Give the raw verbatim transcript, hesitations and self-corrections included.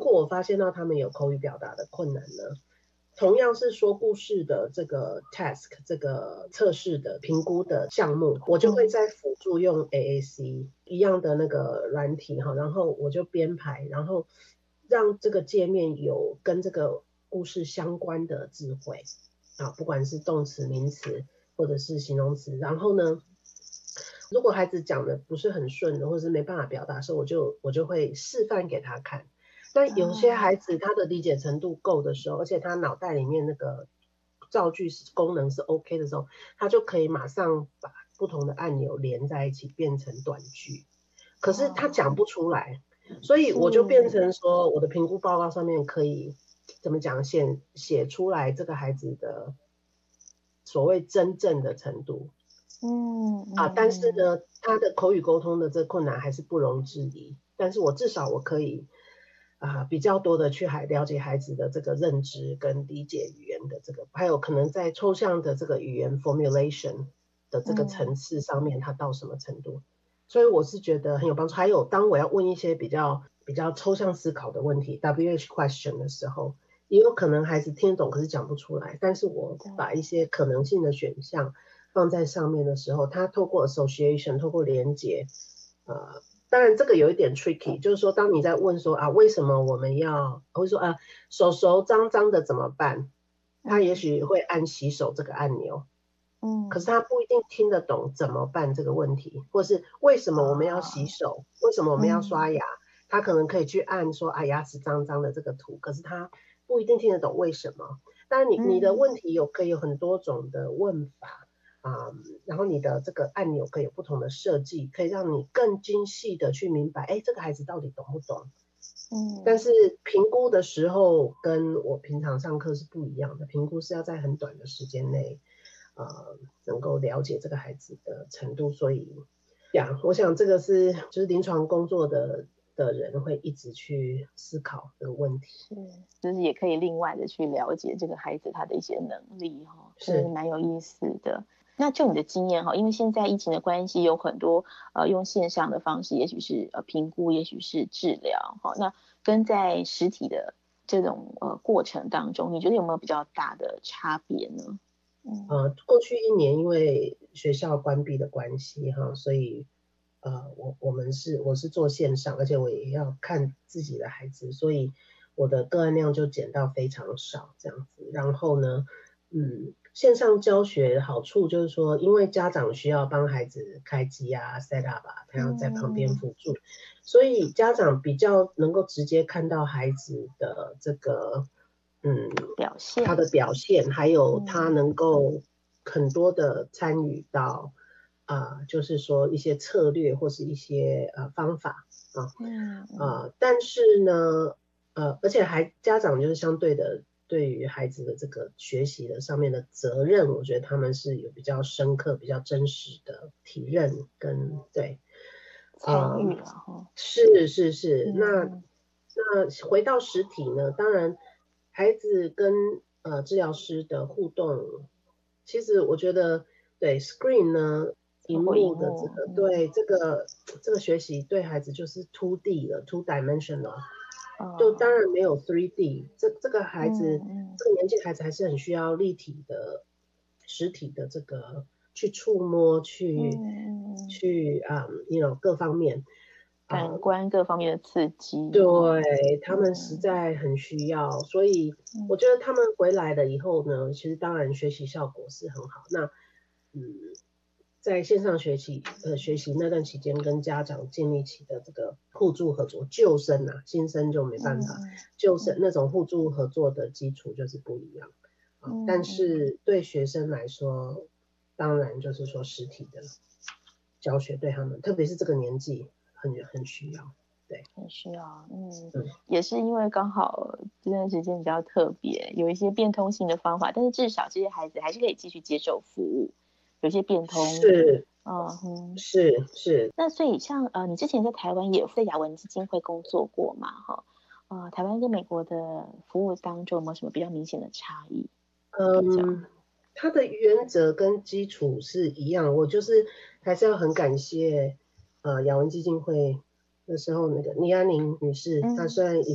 果我发现到他们有口语表达的困难呢，同样是说故事的这个 task 这个测试的评估的项目，我就会再辅助用 A A C 一样的那个软体哈，然后我就编排，然后让这个界面有跟这个故事相关的字汇啊，不管是动词、名词或者是形容词，然后呢，如果孩子讲的不是很顺的，或者是没办法表达的时候，我就我就会示范给他看。但有些孩子他的理解程度够的时候，而且他脑袋里面那个造句功能是 OK 的时候，他就可以马上把不同的按钮连在一起变成短句。可是他讲不出来，所以我就变成说，我的评估报告上面可以怎么讲，写写出来这个孩子的所谓真正的程度。 嗯啊，但是呢，他的口语沟通的这困难还是不容置疑。但是我至少我可以啊、比较多的去还了解孩子的这个认知跟理解语言的这个，还有可能在抽象的这个语言 formulation 的这个层次上面，他到什么程度？所以我是觉得很有帮助。还有当我要问一些比较比较抽象思考的问题 W H question 的时候，也有可能孩子听得懂，可是讲不出来。但是我把一些可能性的选项放在上面的时候，他透过 association 透过连结，呃，当然这个有一点 tricky， 就是说当你在问说啊为什么我们要，或者说啊手手脏脏的怎么办，他也许会按洗手这个按钮，嗯，可是他不一定听得懂怎么办这个问题，或是为什么我们要洗手，啊、为什么我们要刷牙，嗯，他可能可以去按说啊牙齿脏脏的这个图，可是他不一定听得懂为什么。当然你你的问题有可以有很多种的问法。嗯，然后你的这个按钮可以有不同的设计，可以让你更精细的去明白，哎，这个孩子到底懂不懂？嗯，但是评估的时候跟我平常上课是不一样的，评估是要在很短的时间内，呃，能够了解这个孩子的程度，所以呀，我想这个是就是临床工作的的人会一直去思考这个问题， 是，就是也可以另外的去了解这个孩子他的一些能力哈，是蛮有意思的。那就你的经验哈，因为现在疫情的关系，有很多呃用线上的方式，也许是呃评估，也许是治疗哈。那跟在实体的这种呃过程当中，你觉得有没有比较大的差别呢？ 嗯、呃，过去一年因为学校关闭的关系哈，所以呃我我们是我是做线上，而且我也要看自己的孩子，所以我的个案量就减到非常少这样子。然后呢，嗯。线上教学好处就是说，因为家长需要帮孩子开机啊 set up 啊，他要在旁边辅助，嗯，所以家长比较能够直接看到孩子的这个嗯表现， 他的表现，还有他能够很多的参与到啊、呃，就是说一些策略或是一些呃方法啊，嗯呃，但是呢，呃，而且还家长就是相对的。对于孩子的这个学习的上面的责任，我觉得他们是有比较深刻、比较真实的体认跟对参与了哈。 是是是，嗯、那那回到实体呢？当然，孩子跟呃治疗师的互动，其实我觉得对 screen 呢，荧幕的这个、嗯、对这个这个学习对孩子就是 two D 了 ，two dimensional。就当然没有 three D， 这这个孩子、嗯、这个年纪孩子还是很需要立体的、实体的这个去触摸、去、嗯、去啊、um, ，you know 各方面感官各方面的刺激， 对、哦、他们实在很需要，嗯、所以我觉得他们回来了以后呢，其实当然学习效果是很好。那嗯。在线上学习呃学习那段期间，跟家长建立起的这个互助合作，旧生啊，新生就没办法，嗯、旧生那种互助合作的基础就是不一样，嗯、但是对学生来说，当然就是说实体的教学对他们，特别是这个年纪很很需要，对， 很需要，嗯，嗯也是因为刚好这段时间比较特别，有一些变通性的方法，但是至少这些孩子还是可以继续接受服务。有些变通是， 嗯， 是是。 那所以像呃，你之前在台湾也在雅文基金会工作过嘛，哈，呃，台湾跟美国的服务当中有没有什么比较明显的差异？ 嗯，它的原则跟基础是一样，我就是还是要很感谢呃雅文基金会那时候那个倪安宁女士，嗯、她虽然已